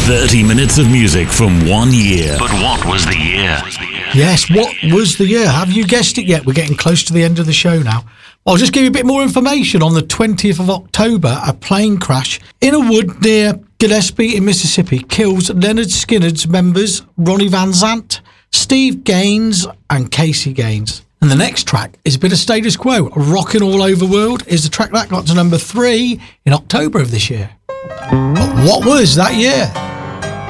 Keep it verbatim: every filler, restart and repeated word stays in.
thirty minutes of music from one year. But what was the year? Yes, what was the year? Have you guessed it yet? We're getting close to the end of the show now. I'll just give you a bit more information. On the twentieth of October, a plane crash in a wood near Gillespie in Mississippi kills Leonard Skinner's members Ronnie Van Zant, Steve Gaines and Casey Gaines. And the next track is a bit of status quo. Rockin' All Over World is the track that got to number three in October of this year. But what was that year?